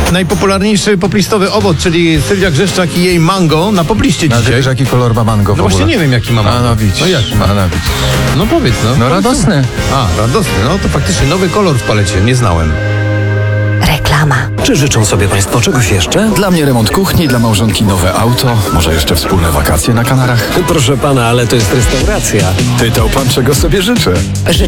Najpopularniejszy poplistowy owoc, czyli Sylwia Grzeszczak i jej mango na popliście A ty dzisiaj. wiesz, jaki kolor ma mango w No właśnie ogóle? nie wiem, jaki ma mango. A no widzisz. No jaki ma? A no widzisz. No powiedz, no. No radosny. A, radosny. No to faktycznie nowy kolor w palecie, nie znałem. Reklama. Czy życzą sobie Państwo czegoś jeszcze? Dla mnie remont kuchni, dla małżonki nowe auto, może jeszcze wspólne wakacje na Kanarach. Proszę pana, ale to jest restauracja. Pytał pan, czego sobie życzę. Życzę